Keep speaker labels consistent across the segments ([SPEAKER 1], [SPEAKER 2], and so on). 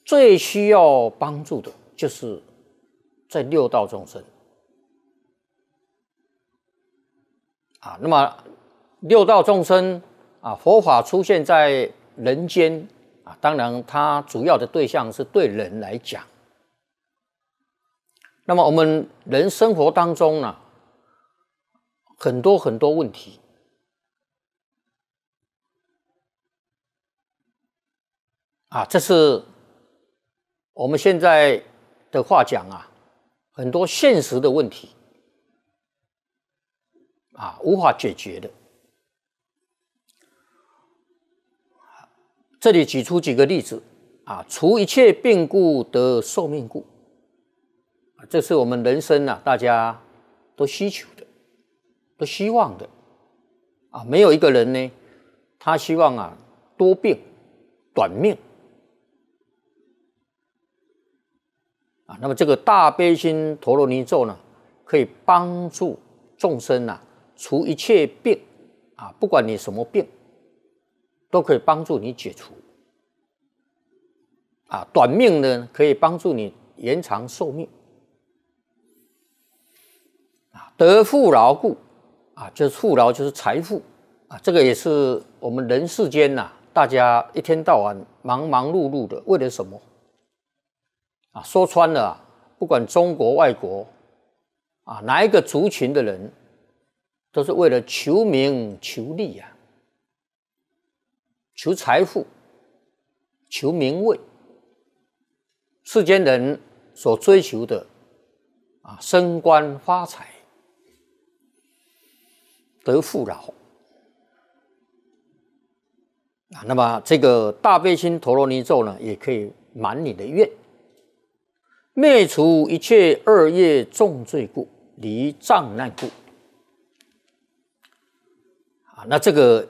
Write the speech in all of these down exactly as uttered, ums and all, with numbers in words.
[SPEAKER 1] 最需要帮助的就是在六道众生啊。那么六道众生啊，佛法出现在人间啊，当然它主要的对象是对人来讲。那么我们人生活当中呢，很多很多问题啊，这是我们现在的话讲啊，很多现实的问题啊，无法解决的。这里举出几个例子啊，除一切病故得寿命故，这是我们人生啊，大家都需求的，都希望的啊。没有一个人呢，他希望啊多病短命啊。那么这个大悲心陀罗尼咒呢，可以帮助众生啊除一切病啊，不管你什么病，都可以帮助你解除啊。短命呢，可以帮助你延长寿命啊。得富饶故啊，就是富饶就是财富啊，这个也是我们人世间呐、啊，大家一天到晚忙忙碌碌的，为了什么啊？说穿了、啊，不管中国外国啊，哪一个族群的人，都是为了求名求利啊。求财富，求名位，世间人所追求的啊，升官发财，得富饶啊。那么这个大悲心陀罗尼咒呢，也可以满你的愿，灭除一切恶业重罪故，离障难故啊。那这个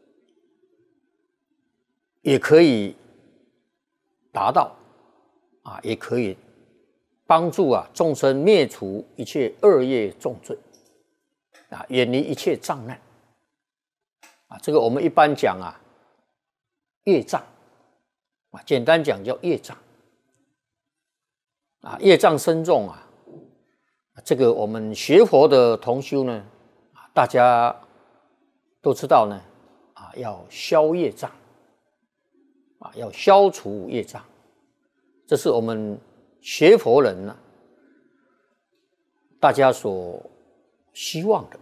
[SPEAKER 1] 也可以达到啊，也可以帮助啊众生灭除一切恶业重罪啊，远离一切障难啊。这个我们一般讲啊，业障啊，简单讲叫业障啊，业障深重啊。这个我们学佛的同修呢，大家都知道呢啊，要消业障。啊，要消除业障，这是我们学佛人呢、啊，大家所希望的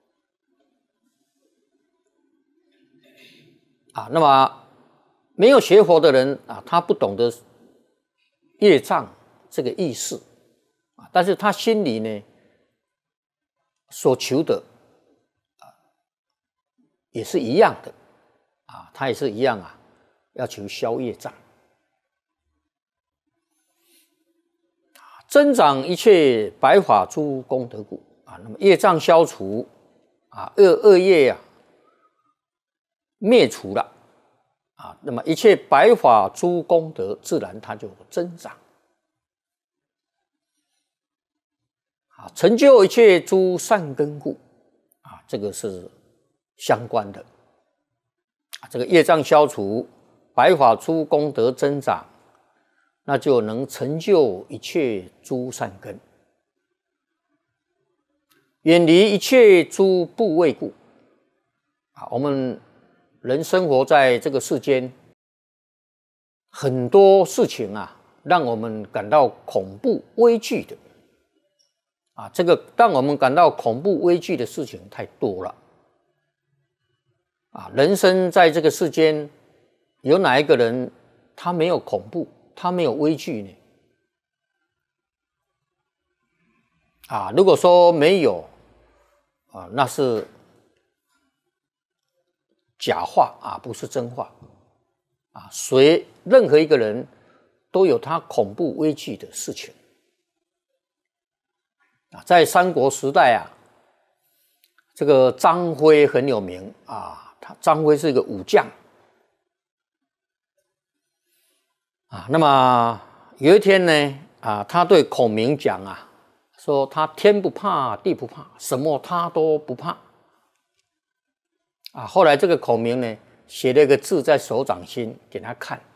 [SPEAKER 1] 啊。那么没有学佛的人啊，他不懂得业障这个意思啊，但是他心里呢所求的啊也是一样的啊，他也是一样啊。要求消业障，增长一切白法诸功德故啊。那么业障消除啊，恶恶业啊灭除了啊，那么一切白法诸功德自然它就增长啊，成就一切诸善根故啊，这个是相关的啊。这个业障消除。白法诸功德增长，那就能成就一切诸善根，远离一切诸怖畏故。啊，我们人生活在这个世间，很多事情啊，让我们感到恐怖畏惧的。啊，这个让我们感到恐怖畏惧的事情太多了。啊，人生在这个世间。有哪一个人他没有恐怖，他没有畏惧呢？啊，如果说没有啊，那是假话啊，不是真话啊。谁任何一个人都有他恐怖畏惧的事情啊。在三国时代啊，这个张飞很有名啊，他张飞是一个武将。啊，那么有一天呢，啊，他对孔明讲啊，说他天不怕地不怕，什么他都不怕。啊，后来这个孔明呢，写了一个字在手掌心给他看，